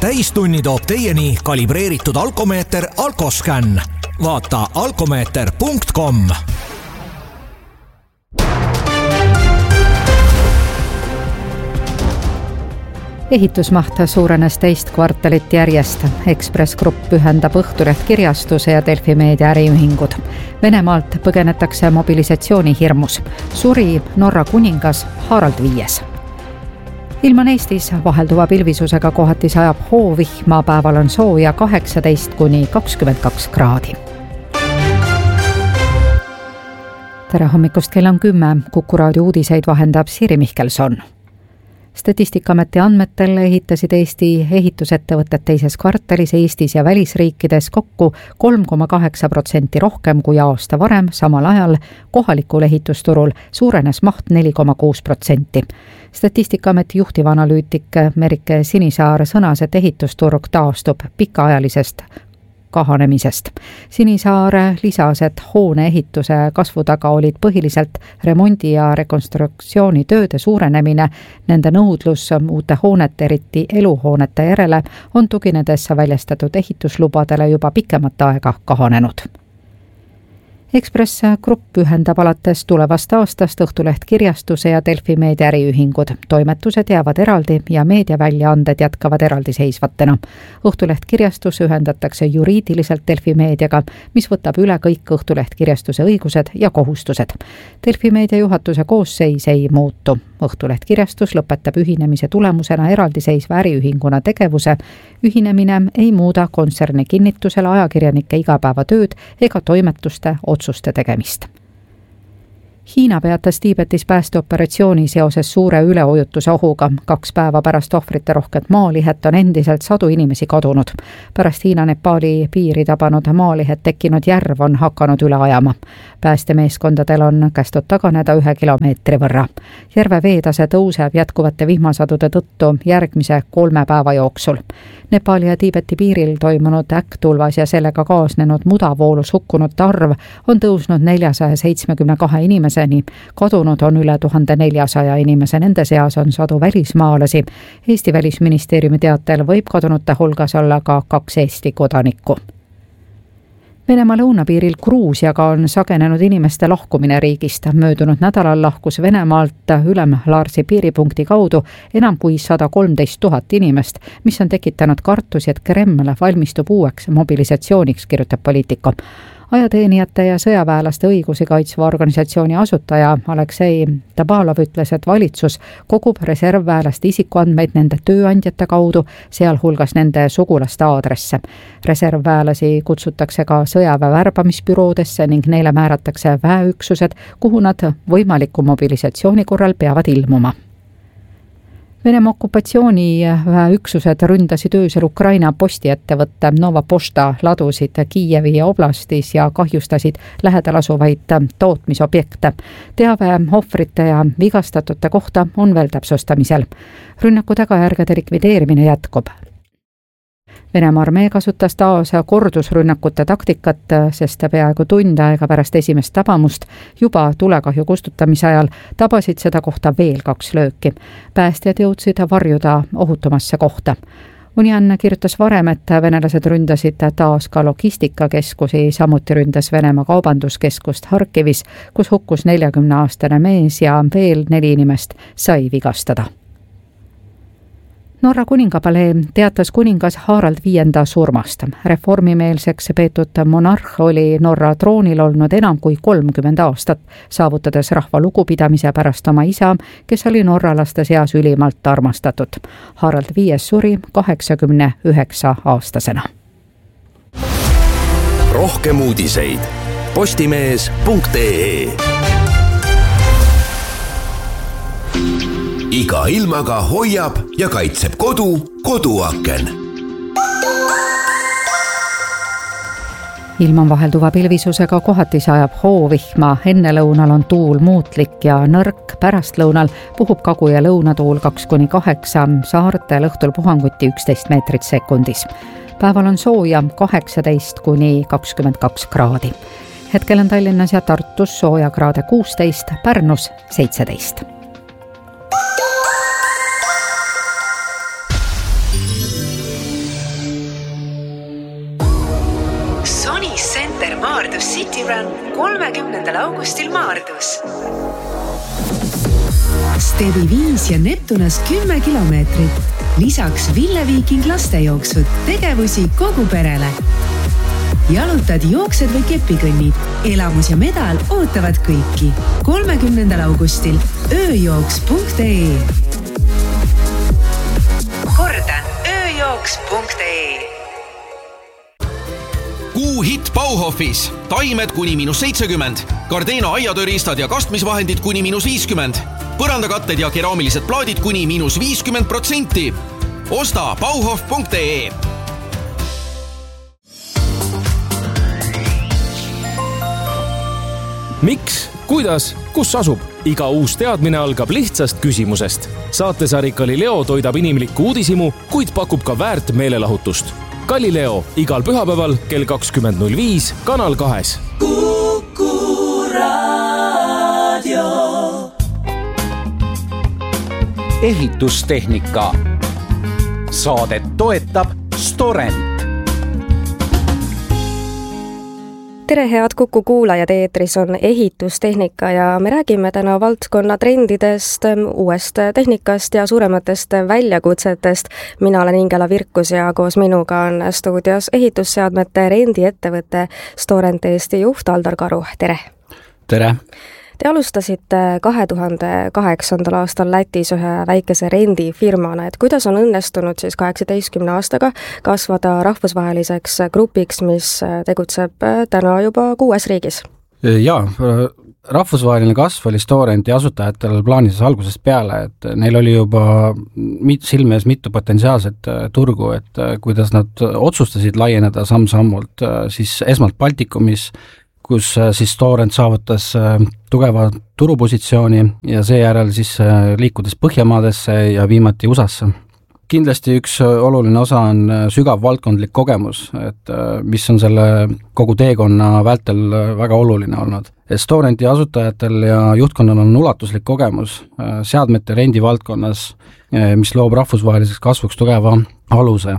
täistunni toob teieni kalibreeritud alkomeeter Alkoscan. Vaata alkomeeter.com. Ehitusmaht suurenes teist kvartalit järjest. Ekspress Grupp ühendab Õhtuleht kirjastuse ja Delfi Meedia äriühingud. Venemaalt põgenetakse mobilisatsiooni hirmus. Suri Norra kuningas Harald V. Ilm on Eestis vahelduva pilvisusega, kohati sajab hoovihma, päeval on sooja 18–22 kraadi. Tere hommikust, kell on 10. Kuku raadio uudiseid vahendab Siiri Mihkelson. Statistikaameti andmetel ehitasid Eesti ehitusettevõtted teises kvartalis Eestis ja välisriikides kokku 3,8% rohkem kui aasta varem. Samal ajal kohalikul ehitusturul suurenes maht 4,6%. Statistikaameti juhtiv analüütik Merike Sinisaar sõnas, et ehitusturg taastub pikaajalisest kahanemisest. Sinisaar lisas, et hoone ehituse kasvu taga olid põhiliselt remondi- ja rekonstruktsioonitööde suurenemine. Nende nõudlus uute hoonete, eriti eluhoonete järele, on tuginedes väljastatud ehituslubadele juba pikemat aega kahanenud. Ekspress Grupp ühendab alates tulevast aastast Õhtuleht kirjastuse ja Delfi Meedia äriühingud. Toimetused jäävad eraldi ja meediaväljaanded jätkavad eraldiseisvatena. Õhtuleht kirjastus ühendatakse juriidiliselt Delfi Meediaga, mis võtab üle kõik Õhtuleht kirjastuse õigused ja kohustused. Delfi Meedia juhatuse koosseis ei muutu. Õhtuleht kirjastus lõpetab ühinemise tulemusena eraldiseisva äriühinguna tegevuse. Ühinemine ei muuda kontserni kinnitusele ajakirjanike igapäevatööd ega toimetuste otsuste tegemist. Hiina peatas Tiibetis päästeoperatsiooni seoses suure üleujutuse ohuga. 2 päeva pärast ohvrite rohket maalihet on endiselt sadu inimesi kadunud. Pärast Hiina-Nepaali piiri tabanud maalihet tekkinud järv on hakanud üle ajama. Päästemeeskondadel on kästud taganeda 1 kilomeetri võrra. Järve veetase tõuseb jätkuvate vihmasadude tõttu järgmise 3 päeva jooksul. Nepaali ja Tiibeti piiril toimunud äkktulvas ja sellega kaasnenud mudavoolus hukkunute arv on tõusnud 472 inimeseni. Kadunud on üle 1400 inimese, nende seas on sadu välismaalasi. Eesti välisministeeriumi teatel võib kadunute hulgas olla ka 2 Eesti kodanikku. Venemaa lõunapiiril Gruusiaga on sagenenud inimeste lahkumine riigist. Möödunud nädalal lahkus Venemaalt Ülem-Laarsi piiripunkti kaudu enam kui 113 000 inimest, mis on tekitanud kartusi, et Kreml valmistub uueks mobilisatsiooniks, kirjutab Politico. Ajateenijate ja sõjaväelaste õigusi kaitsva organisatsiooni asutaja Aleksei Tabalov ütles, et valitsus kogub reservväelaste isikuandmeid nende tööandjate kaudu, sealhulgas nende sugulaste aadresse. Reservväelasi kutsutakse ka sõjaväe värbamisbüroodesse ning neile määratakse väeüksused, kuhu nad võimaliku mobilisatsiooni korral peavad ilmuma. Venemaa okupatsiooniüksused ründasid öösel Ukraina postiettevõtte Nova Pošta ladusid Kiievi oblastis ja kahjustasid lähedal asuvaid tootmisobjekte. Teave ohvrite ja vigastatute kohta on veel täpsustamisel. Rünnaku tagajärgede likvideerimine jätkub. Venemaa armee kasutas taas kordusrünnakute taktikat, sest peaaegu tund aega pärast esimest tabamust juba tulekahju kustutamise ajal tabasid seda kohta veel 2 lööki. Päästjad jõudsid varjuda ohutumasse kohta. Unian kirjutas varem, et venelased ründasid taas ka logistikakeskusi, samuti ründas Venemaa kaubanduskeskust Harkivis, kus hukkus 40-aastane mees ja veel 4 inimest sai vigastada. Norra kuningapalee teatas kuningas Harald V surmast. Reformimeelseks peetud monarh oli Norra troonil olnud enam kui 30 aastat, saavutades rahva lugupidamise pärast oma isa, kes oli norralaste seas ülimalt armastatud. Harald V suri 89-aastasena. Rohkem uudiseid postimees.ee. Iga ilmaga hoiab ja kaitseb koduaken. Ilm on vahelduva pilvisusega, kohati sajab hoovihma, ennelõunal on tuul muutlik ja nõrk, pärastlõunal puhub kagu- ja lõunatuul 2–8, saartel õhtul puhanguti 11 meetrit sekundis. Päeval on sooja 18–22 kraadi. Hetkel on Tallinnas ja Tartus sooja kraade 16, Pärnus 17. Center Maardus City Run 30. augustil Maardus. Stebi 5 ja Neptunas 10 kilomeetrit. Lisaks Ville Viiking lastejooksud, tegevusi kogu perele. Jalutad, jooksed või kepikõnnid. Elamus ja medal ootavad kõiki. 30. augustil ööjooks.ee. Kordan, ööjooks.ee. Kuu hitt Bauhofis. Taimed kuni -70. Gardena aiatööriistad ja kastmisvahendid kuni -50. Põrandakatted ja keraamilised plaadid kuni -50%. Osta bauhof.ee. Miks, kuidas, kus asub? Iga uus teadmine algab lihtsast küsimusest. Saatesari Galileo toidab inimlikku uudishimu, kuid pakub ka väärt meelelahutust. Galileo igal pühapäeval kell 20.05 Kanal 2. Kuku Raadio. Ehitustehnika. Saadet toetab Storent. Tere, head Kuku kuulajad, eetris on ehitustehnika ja me räägime täna valdkonna trendidest, uuest tehnikast ja suurematest väljakutsetest. Mina olen Ingela Virkus ja koos minuga on stuudios ehitusseadmete rendiettevõtte Storent Eesti juht Aldar Karu. Tere! Tere! Te alustasite 2008. aastal Lätis ühe väikese rendifirmana, et kuidas on õnnestunud siis 18 aastaga kasvada rahvusvaheliseks grupiks, mis tegutseb täna juba 6 riigis? Jaa, rahvusvaheline kasv oli Storenti asutajatel plaanis algusest peale, et neil oli juba silme ees mitu potentsiaalset turgu, et kuidas nad otsustasid laieneda samm-sammult, siis esmalt Baltikumis, kus siis Storent saavutas tugeva turupositsiooni ja seejärel siis liikudes Põhjamaadesse ja viimati USAsse. Kindlasti üks oluline osa on sügav valdkondlik kogemus, et mis on selle kogu teekonna vältel väga oluline olnud. Storenti asutajatel ja juhtkonnal on ulatuslik kogemus seadmete rendi valdkonnas, mis loob rahvusvaheliseks kasvuks tugeva aluse.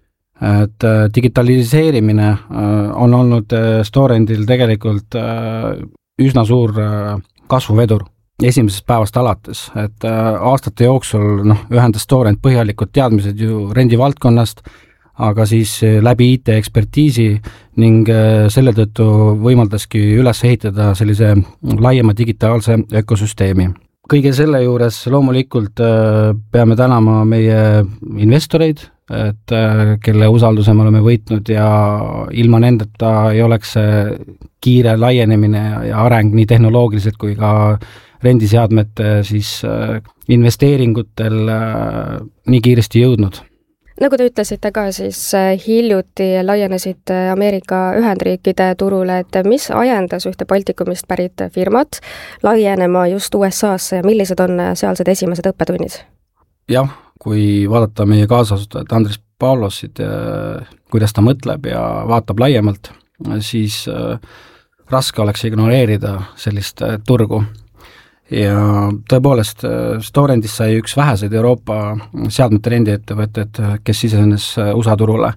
Et digitaliseerimine on olnud Storentil tegelikult üsna suur kasvuvedur esimesest päevast alates, et aastate jooksul ühendas Storent põhjalikud teadmised ju rendi valdkonnast, aga siis läbi IT-ekspertiisi ning selle tõttu võimaldaski üles ehitada sellise laiema digitaalse ökosüsteemi. Kõige selle juures loomulikult peame tänama meie investoreid, et kelle usalduse me oleme võitnud ja ilma nendeta ei oleks kiire laienemine ja areng nii tehnoloogiliselt kui ka rendiseadmete siis investeeringutel nii kiiresti jõudnud. Nagu te ütlesite ka, siis hiljuti laienesid Ameerika Ühendriikide turule, et mis ajendas ühte Baltikumist pärit firmat laienema just USA-sse ja millised on sealsed esimesed õppetunnid? Jah, kui vaadata meie kaasasutajat Andris Pavlosit, kuidas ta mõtleb ja vaatab laiemalt, siis raske oleks ignoreerida sellist turgu. Ja tõepoolest, Storentis sai üks väheseid Euroopa seadmete rendiettevõtted, kes sisenes USA turule.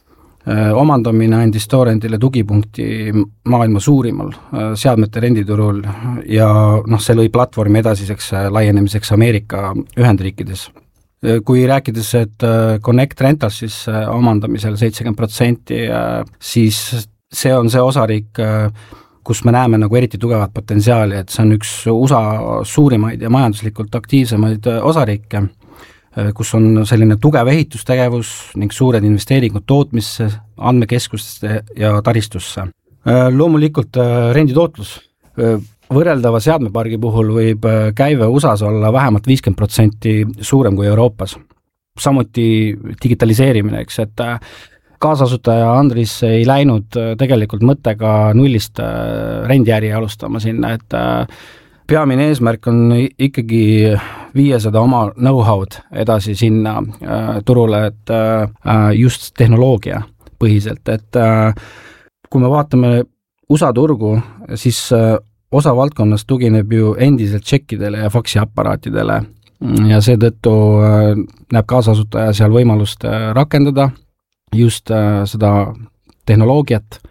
Omandamine andis Storentile tugipunkti maailma suurimal seadmete renditurul ja see lõi platvormi edasiseks laienemiseks Ameerika Ühendriikides. Kui rääkides, et Connect Rentals siis omandamisel 70%, siis see on see osariik, kus me näeme nagu eriti tugevat potentsiaali, et see on üks USA suurimaid ja majanduslikult aktiivsemaid osariike, kus on selline tugev ehitustegevus ning suured investeeringud tootmisse, andmekeskustesse ja taristusse. Loomulikult renditootlus. Võrreldava seadmepargi puhul võib käive USAs olla vähemalt 50% suurem kui Euroopas. Samuti digitaliseerimine, eks, et kaasasutaja Andris ei läinud tegelikult mõttega nullist rendiäri alustama sinna, et peamine eesmärk on ikkagi viia seda oma know-how'd edasi sinna turule, et just tehnoloogia põhiselt, et kui me vaatame USA turgu, siis osa valdkonnast tugineb ju endiselt tšekkidele ja faksiaparaatidele ja seetõttu näeb kaasasutaja seal võimalust rakendada just seda tehnoloogiat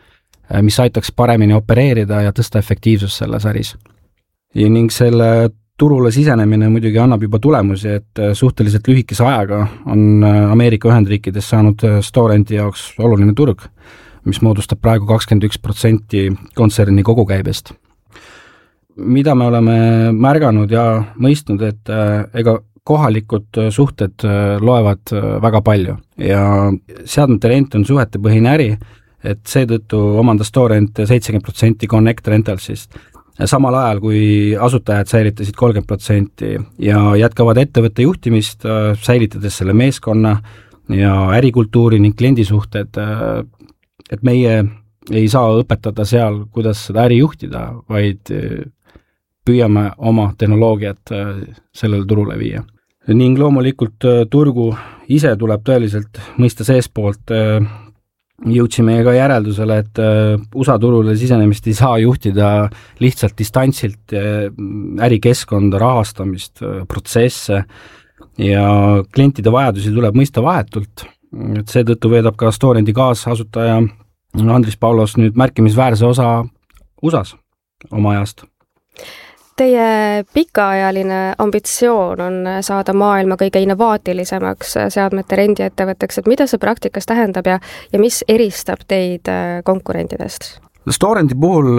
mis aitaks paremini opereerida ja tõsta efektiivsust selles äris. Ning selle turule sisenemine muidugi annab juba tulemusi, et suhteliselt lühikese ajaga on Ameerika Ühendriikides saanud Storendi jaoks oluline turg, mis moodustab praegu 21% kontserni kogukäibest. Mida me oleme märganud ja mõistnud, et ega kohalikud suhted loevad väga palju ja seadmete rent on suhetepõhine äri, et seetõttu omandas Storent 70% Connect Rentalsist. Samal ajal, kui asutajad säilitasid 30% ja jätkavad ettevõtte juhtimist, säilitades selle meeskonna ja ärikultuuri ning kliendisuhted, et meie ei saa õpetada seal, kuidas seda äri juhtida, vaid püüame oma tehnoloogiat sellele turule viia. Ning loomulikult turgu ise tuleb tõeliselt mõista seespoolt. Jõudsime ka järeldusele, et USA turule sisenemist ei saa juhtida lihtsalt distantsilt ärikeskkonda, rahastamist, protsesse ja klientide vajadusi tuleb mõista vahetult. Et seetõttu veedab ka Storendi kaasasutaja Andris Paulos nüüd märkimisväärse osa USAs oma ajast. Teie pikaajaline ambitsioon on saada maailma kõige innovaatilisemaks seadmete rendiettevõtteks, et mida see praktikas tähendab ja mis eristab teid konkurentidest? Storendi puhul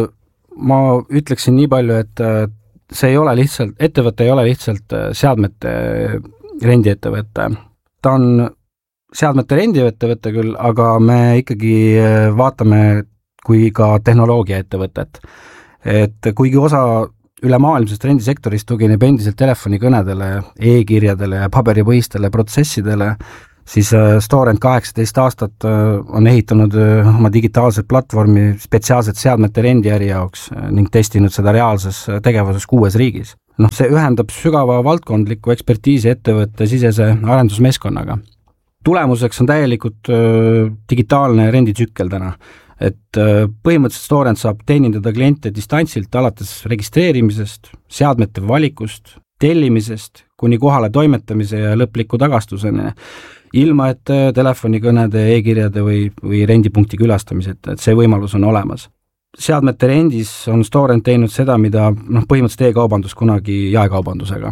ma ütleksin nii palju, et see ei ole lihtsalt, ettevõte ei ole lihtsalt seadmete rendiettevõte. Ta on seadmete rendiettevõte küll, aga me ikkagi vaatame kui ka tehnoloogiaettevõtet. Et kuigi osa ülemaailmsest rendisektorist tugineb endiselt telefonikõnedele, e-kirjadele ja paberipõhistele protsessidele, siis Storent 18 aastat on ehitanud oma digitaalset platvormi spetsiaalselt seadmete rendiäri jaoks ning testinud seda reaalses tegevuses 6 riigis. See ühendab sügava valdkondliku ekspertiisi ettevõtte sisese arendusmeeskonnaga. Tulemuseks on täielikult digitaalne renditsükkel täna. Et põhimõtteliselt Storent saab teenindada kliente distantsilt alates registreerimisest, seadmete valikust, tellimisest kuni kohale toimetamise ja lõpliku tagastuseni, ilma et telefonikõnede, e-kirjade või rendipunkti külastamised, et see võimalus on olemas. Seadmete rendis on Storent teinud seda, mida põhimõtteliselt e-kaubandus kunagi jaekaubandusega.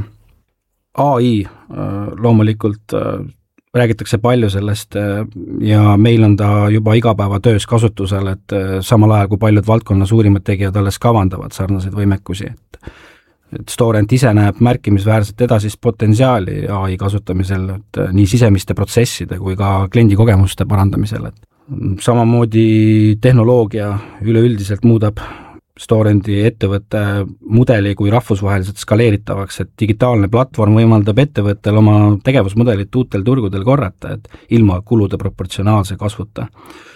AI loomulikult räägitakse palju sellest ja meil on ta juba igapäevatöös kasutusel, et samal ajal kui paljud valdkonna suurimad tegijad alles kavandavad sarnaseid võimekusi. Et Storent ise näeb märkimisväärset edasist potentsiaali AI kasutamisel, et nii sisemiste protsesside kui ka kliendikogemuste parandamisel. Samamoodi tehnoloogia üleüldiselt muudab Storendi ettevõtte mudeli kui rahvusvaheliselt skaleeritavaks, et digitaalne platvorm võimaldab ettevõttel oma tegevusmudelit uutel turgudel korrata, et ilma kulude proportsionaalse kasvuta.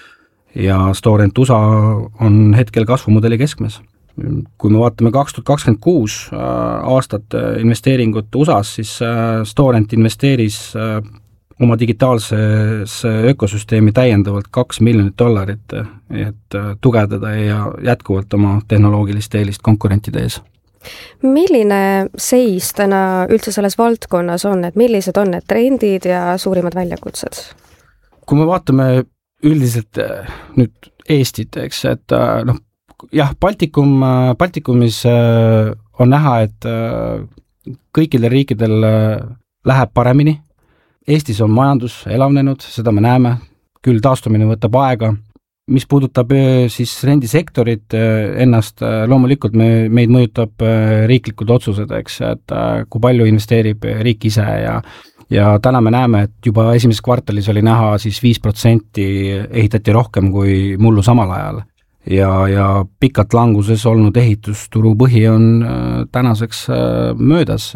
Ja Storent USA on hetkel kasvumudeli keskmes. Kui me vaatame 2026 aastat investeeringut USAs, siis Storent investeeris oma digitaalsesse ökosüsteemi täiendavalt $2 miljonit, et tugevdada ja jätkuvalt oma tehnoloogilist eelist konkurentide ees. Milline seis täna üldse selles valdkonnas on, et millised on need trendid ja suurimad väljakutsed? Kui me vaatame üldiselt nüüd Eestit, eks, et jah, Baltikumis on näha, et kõikidel riikidel läheb paremini. Eestis on majandus elavnenud, seda me näeme, küll taastumine võtab aega. Mis puudutab siis rendisektorit ennast, loomulikult meid mõjutab riiklikud otsused, eks, et kui palju investeerib riik ise ja täna me näeme, et juba esimeses kvartalis oli näha siis 5% ehitati rohkem kui mullu samal ajal. Ja pikalt languses olnud ehitusturu põhi on tänaseks möödas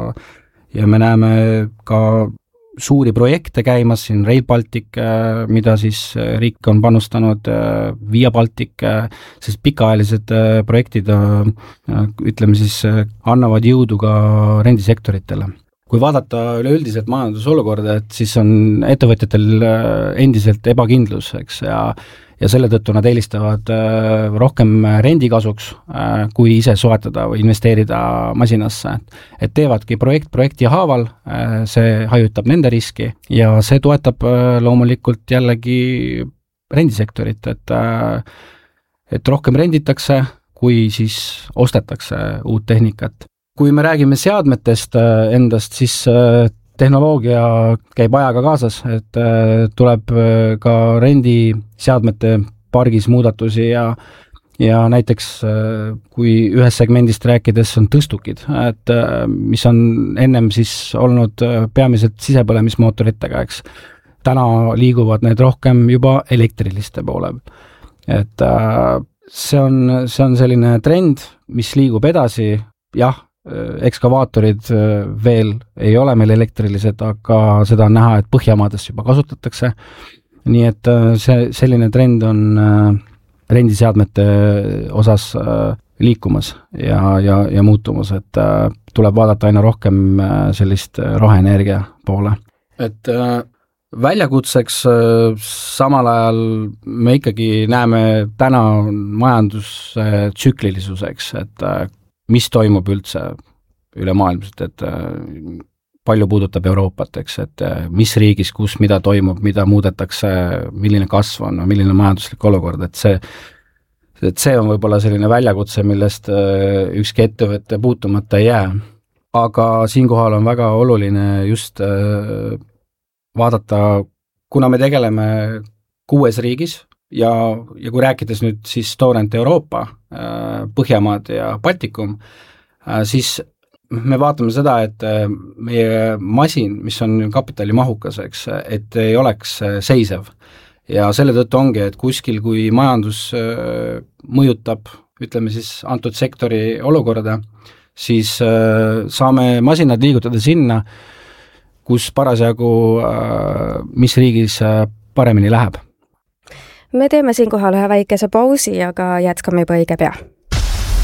ja me näeme ka suuri projekte käimas, siin Rail Baltic, mida siis riik on panustanud, Via Baltic, sest pikaajalised projektid, ütleme siis, annavad jõudu ka rendisektoritele. Kui vaadata üleüldiselt majandusolukorda, et siis on ettevõtjatel endiselt ebakindlus, eks, ja selle tõttu nad eelistavad rohkem rendikasuks, kui ise soetada või investeerida masinasse. Et teevadki projekti haaval, see hajutab nende riski ja see toetab loomulikult jällegi rendisektorit, et et rohkem renditakse, kui siis ostetakse uut tehnikat. Kui me räägime seadmetest endast, siis tehnoloogia käib ajaga kaasas, et tuleb ka rendiseadmete pargis muudatusi ja näiteks kui ühes segmendist rääkides on tõstukid, et mis on ennem siis olnud peamiselt sisepõlemismootoritega, eks. Täna liiguvad need rohkem juba elektriliste poole. Et see on selline trend, mis liigub edasi, jah, ekskavaatorid veel ei ole meil elektrilised, aga seda on näha, et Põhjamaades juba kasutatakse. Nii et selline trend on rendiseadmete osas liikumas ja muutumas, et tuleb vaadata aina rohkem sellist roheenergia poole. Et väljakutseks samal ajal me ikkagi näeme täna majanduse tsüklilisuseks, et mis toimub üldse ülemaailmselt, et palju puudutab Euroopat, eks, et mis riigis, kus, mida toimub, mida muudetakse, milline kasv on, milline majanduslik olukord, et see on võib-olla selline väljakutse, millest ükski ettevõtte puutumata ei jää. Aga siinkohal on väga oluline just vaadata, kuna me tegeleme 6 riigis ja kui rääkides nüüd siis Storent Euroopa, Põhjamaad ja Baltikum, siis me vaatame seda, et meie masin, mis on kapitalimahukas, eks, et ei oleks seisev. Ja selle tõttu ongi, et kuskil, kui majandus mõjutab, ütleme siis antud sektori olukorda, siis saame masinad liigutada sinna, kus parasjagu mis riigis paremini läheb. Me teeme siinkohal ühe väikese pausi, aga jätkame juba õige pea.